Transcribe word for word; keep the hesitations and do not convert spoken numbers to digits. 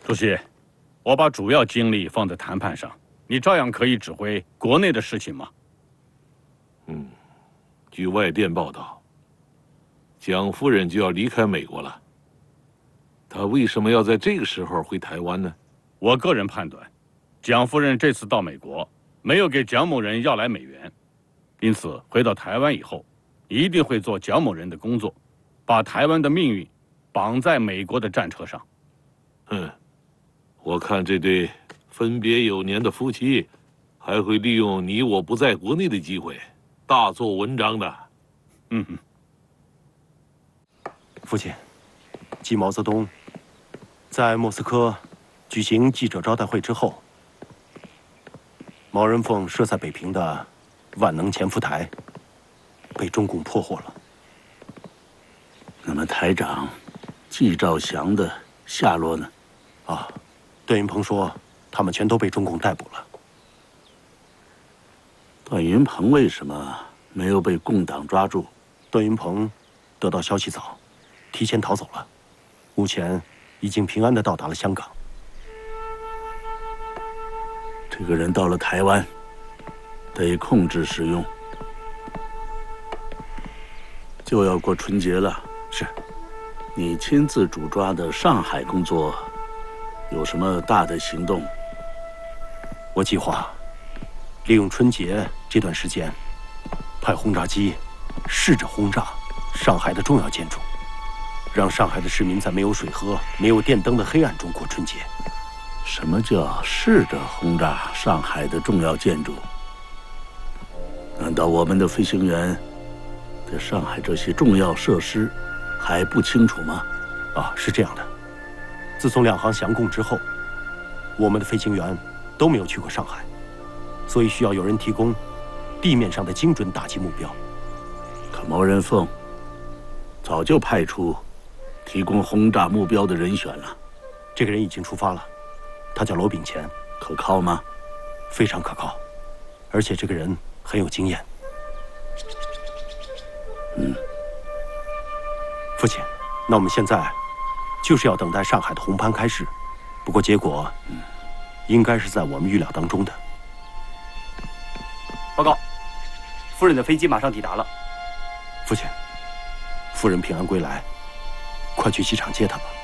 主席，我把主要精力放在谈判上，你照样可以指挥国内的事情吗？ 嗯，据外电报道，蒋夫人就要离开美国了。她为什么要在这个时候回台湾呢？ 我个人判断，蒋夫人这次到美国，没有给蒋某人要来美元，因此回到台湾以后，一定会做蒋某人的工作，把台湾的命运绑在美国的战车上。 嗯，我看这对分别有年的夫妻，还会利用你我不在国内的机会，大做文章的。 嗯哼。 父亲，继毛泽东在莫斯科举行记者招待会之后，毛人凤设在北平的万能潜伏台被中共破获了。 那么台长季兆祥的下落呢？ 啊，段云鹏说他们全都被中共逮捕了。 段云鹏为什么没有被共党抓住？ 段云鹏得到消息早，提前逃走了，目前已经平安地到达了香港。 这个人到了台湾，得控制使用。就要过春节了， 是。 你亲自主抓的上海工作，有什么大的行动？ 我计划利用春节这段时间，派轰炸机试着轰炸上海的重要建筑，让上海的市民在没有水喝、没有电灯的黑暗中过春节。 什么叫试着轰炸上海的重要建筑？难道我们的飞行员对上海这些重要设施还不清楚吗？ 啊，是这样的。自从两航降共之后，我们的飞行员都没有去过上海，所以需要有人提供地面上的精准打击目标。 可毛人凤早就派出提供轰炸目标的人选了。 这个人已经出发了，他叫罗炳乾。 可靠吗？ 非常可靠，而且这个人很有经验。 嗯， 父亲，那我们现在就是要等待上海的红盘开市，不过结果，嗯，应该是在我们预料当中的。 报告，夫人的飞机马上抵达了。 父亲，夫人平安归来，快去机场接她吧。